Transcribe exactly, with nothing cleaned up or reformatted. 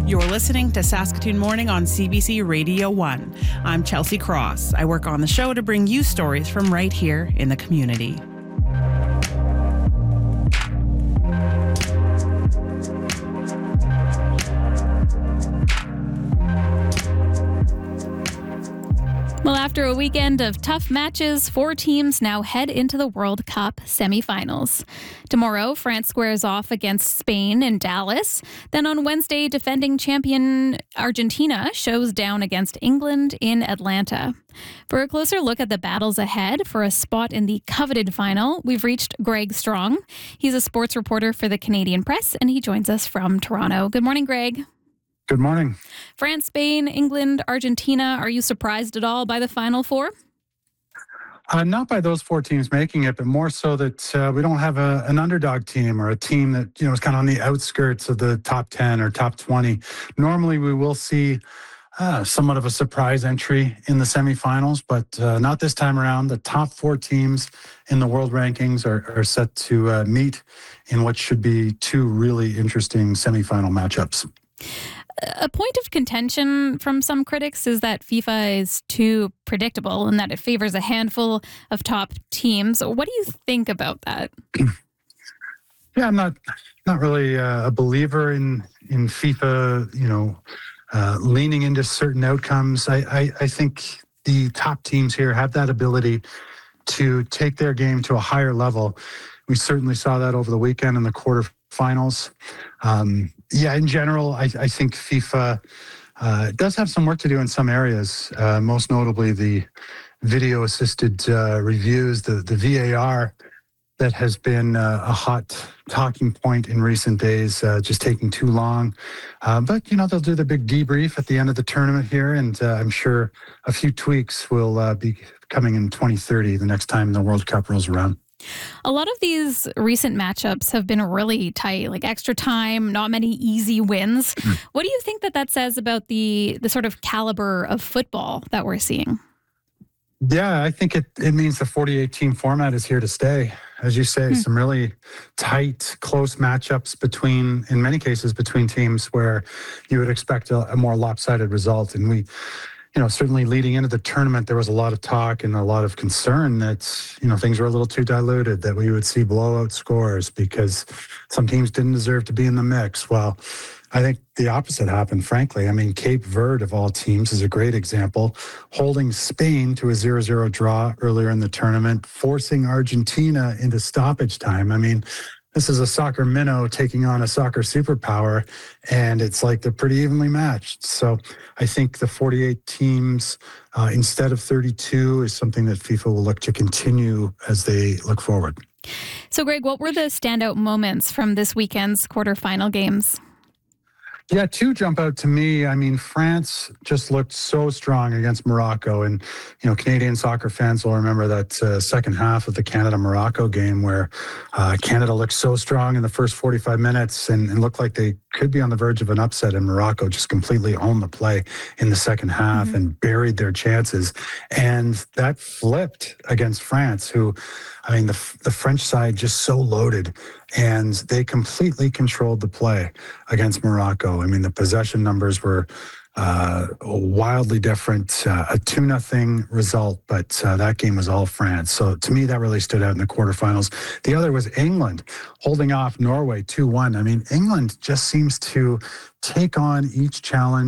You're listening to Saskatoon Morning on C B C Radio one. I'm Chelsea Cross. I work on the show to bring you stories from right here in the community. Well, after a weekend of tough matches, four teams now head into the World Cup semifinals. Tomorrow, France squares off against Spain in Dallas. Then on Wednesday, defending champion Argentina shows down against England in Atlanta. For a closer look at the battles ahead for a spot in the coveted final, we've reached Greg Strong. He's a sports reporter for the Canadian Press, and he joins us from Toronto. Good morning, Greg. Good morning. France, Spain, England, Argentina. Are you surprised at all by the Final Four? Uh, not by those four teams making it, but more so that uh, we don't have a, an underdog team or a team that, you know, is kind of on the outskirts of the top ten or top twenty. Normally, we will see uh, somewhat of a surprise entry in the semifinals, but uh, not this time around. The top four teams in the world rankings are, are set to uh, meet in what should be two really interesting semifinal matchups. A point of contention from some critics is that FIFA is too predictable and that it favors a handful of top teams. What do you think about that? Yeah, I'm not not really uh, a believer in in FIFA, you know, uh, leaning into certain outcomes. I, I, I think the top teams here have that ability to take their game to a higher level. We certainly saw that over the weekend in the quarterfinals. Um, yeah, in general, I, I think FIFA uh, does have some work to do in some areas, uh, most notably the video-assisted uh, reviews, the, the V A R that has been uh, a hot talking point in recent days, uh, just taking too long. Uh, but, you know, they'll do the big debrief at the end of the tournament here, and uh, I'm sure a few tweaks will uh, be coming in twenty thirty, the next time the World Cup rolls around. A lot of these recent matchups have been really tight, like extra time, not many easy wins. What do you think that that says about the the sort of caliber of football that we're seeing? Yeah, I think it, it means the forty-eight team format is here to stay. As you say, hmm. some really tight, close matchups between, in many cases, between teams where you would expect a, a more lopsided result. And we, you know, certainly leading into the tournament, there was a lot of talk and a lot of concern that, you know, things were a little too diluted, that we would see blowout scores because some teams didn't deserve to be in the mix. Well, I think the opposite happened, frankly. I mean, Cape Verde, of all teams, is a great example, holding Spain to a zero zero draw earlier in the tournament, forcing Argentina into stoppage time. I mean, this is a soccer minnow taking on a soccer superpower, and it's like they're pretty evenly matched. So I think the forty-eight teams uh, instead of thirty-two is something that FIFA will look to continue as they look forward. So, Greg, what were the standout moments from this weekend's quarterfinal games? Yeah, two jump out to me. I mean, France just looked so strong against Morocco. And, you know, Canadian soccer fans will remember that uh, second half of the Canada-Morocco game where uh, Canada looked so strong in the first forty-five minutes and, and looked like they could be on the verge of an upset, and Morocco just completely owned the play in the second half mm-hmm. and buried their chances. And that flipped against France, who, I mean, the the French side just so loaded, and they completely controlled the play against Morocco. I mean, the possession numbers were uh, wildly different, uh, a two nothing result, but uh, that game was all France. So to me, that really stood out in the quarterfinals. The other was England holding off Norway two one. I mean, England just seems to take on each challenge